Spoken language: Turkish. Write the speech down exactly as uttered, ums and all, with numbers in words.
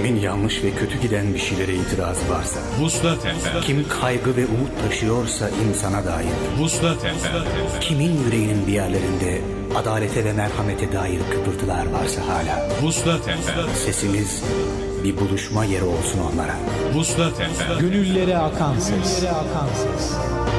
Kimin yanlış ve kötü giden bir şeylere itirazı varsa, Vuslat Efem. kim kaygı ve umut taşıyorsa insana dair, Vuslat Efem. kimin yüreğinin bir yerlerinde adalete ve merhamete dair kıpırtılar varsa hala, Vuslat Efem. sesimiz bir buluşma yeri olsun onlara. Vuslat Efem. Gönüllere akan ses. Gönüllere akan ses.